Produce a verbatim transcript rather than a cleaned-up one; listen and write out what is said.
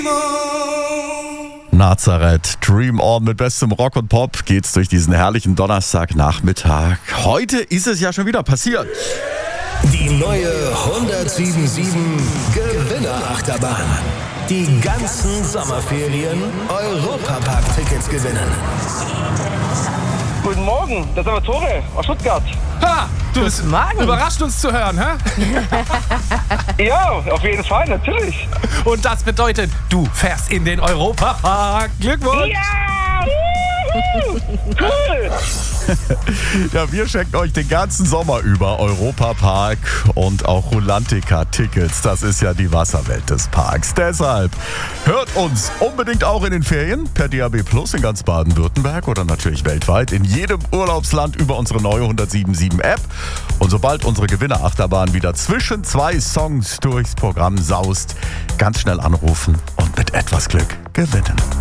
Nazareth, Dream On mit bestem Rock und Pop geht's durch diesen herrlichen Donnerstagnachmittag. Heute ist es ja schon wieder passiert. Die neue hundertsieben sieben Gewinnerachterbahn. Die ganzen Sommerferien Europapark-Tickets gewinnen. Guten Morgen, das ist aber Tore aus Stuttgart. Ha, du bist überrascht, uns zu hören, hä? Ja, auf jeden Fall, natürlich. Und das bedeutet, du fährst in den Europapark. Glückwunsch! Ja! Cool! Ja, wir schenken euch den ganzen Sommer über Europapark und auch Rulantica-Tickets. Das ist ja die Wasserwelt des Parks. Deshalb hört uns unbedingt auch in den Ferien per D A B Plus in ganz Baden-Württemberg oder natürlich weltweit in jedem Urlaubsland über unsere neue hundertsieben sieben App. Und sobald unsere Gewinnerachterbahn wieder zwischen zwei Songs durchs Programm saust, ganz schnell anrufen und mit etwas Glück gewinnen.